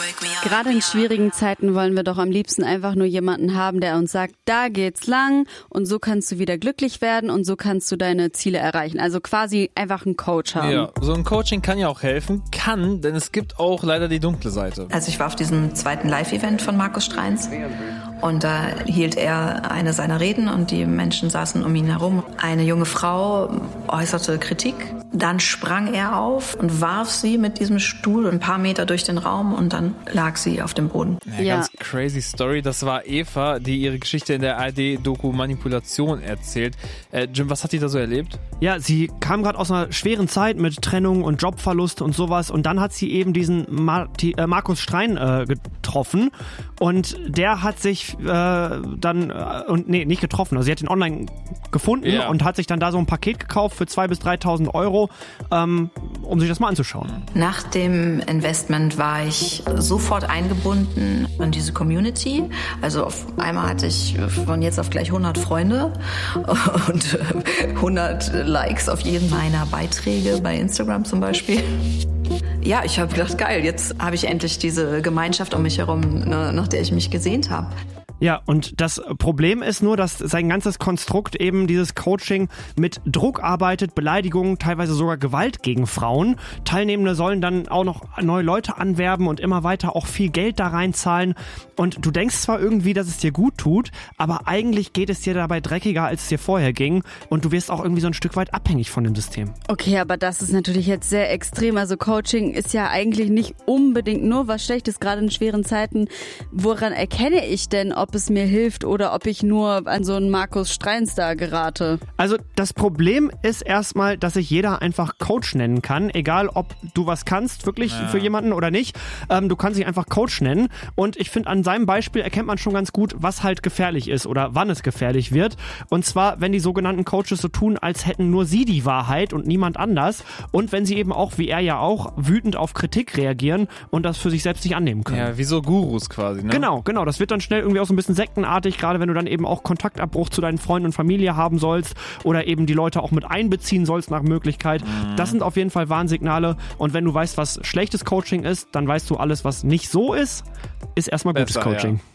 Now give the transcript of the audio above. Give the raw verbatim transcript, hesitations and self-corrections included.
Gerade in schwierigen Zeiten wollen wir doch am liebsten einfach nur jemanden haben, der uns sagt, da geht's lang und so kannst du wieder glücklich werden und so kannst du deine Ziele erreichen. Also quasi einfach einen Coach haben. Ja, so ein Coaching kann ja auch helfen, kann, denn es gibt auch leider die dunkle Seite. Also ich war auf diesem zweiten Live-Event von Markus Streins und da hielt er eine seiner Reden und die Menschen saßen um ihn herum. Eine junge Frau äußerte Kritik. Dann sprang er auf und warf sie mit diesem Stuhl ein paar Meter durch den Raum und dann lag sie auf dem Boden. Ja, Ja. ganz crazy Story. Das war Eva, die ihre Geschichte in der A R D-Doku Manipulation erzählt. Äh, Jim, was hat die da so erlebt? Ja, sie kam gerade aus einer schweren Zeit mit Trennung und Jobverlust und sowas und dann hat sie eben diesen Marti, äh, Markus Strein äh, getroffen und der hat sich äh, dann, äh, und nee, nicht getroffen, also sie hat ihn online gefunden Ja. und hat sich dann da so ein Paket gekauft für zweitausend bis dreitausend Euro, ähm, um sich das mal anzuschauen. Nach dem Investment war ich sofort eingebunden in diese Community. Also auf einmal hatte ich von jetzt auf gleich hundert Freunde und hundert Likes auf jeden meiner Beiträge bei Instagram zum Beispiel. Ja, ich habe gedacht, geil, jetzt habe ich endlich diese Gemeinschaft um mich herum, ne, nach der ich mich gesehnt habe. Ja, und das Problem ist nur, dass sein ganzes Konstrukt eben dieses Coaching mit Druck arbeitet, Beleidigungen, teilweise sogar Gewalt gegen Frauen. Teilnehmende sollen dann auch noch neue Leute anwerben und immer weiter auch viel Geld da reinzahlen. Und du denkst zwar irgendwie, dass es dir gut tut, aber eigentlich geht es dir dabei dreckiger, als es dir vorher ging. Und du wirst auch irgendwie so ein Stück weit abhängig von dem System. Okay, aber das ist natürlich jetzt sehr extrem. Also Coaching ist ja eigentlich nicht unbedingt nur was Schlechtes, gerade in schweren Zeiten. Woran erkenne ich denn, ob es mir hilft oder ob ich nur an so einen Markus Streins da gerate? Also das Problem ist erstmal, dass sich jeder einfach Coach nennen kann, egal ob du was kannst, wirklich Ja. für jemanden oder nicht. Ähm, du kannst dich einfach Coach nennen und ich finde, an seinem Beispiel erkennt man schon ganz gut, was halt gefährlich ist oder wann es gefährlich wird. Und zwar, wenn die sogenannten Coaches so tun, als hätten nur sie die Wahrheit und niemand anders und wenn sie eben auch, wie er ja auch, wütend auf Kritik reagieren und das für sich selbst nicht annehmen können. Ja, wie so Gurus quasi, ne? Genau, genau. Das wird dann schnell irgendwie auch so ein bisschen sektenartig, gerade wenn du dann eben auch Kontaktabbruch zu deinen Freunden und Familie haben sollst oder eben die Leute auch mit einbeziehen sollst nach Möglichkeit. Mhm. Das sind auf jeden Fall Warnsignale und wenn du weißt, was schlechtes Coaching ist, dann weißt du alles, was nicht so ist, ist erstmal gutes Besser, Coaching. Ja.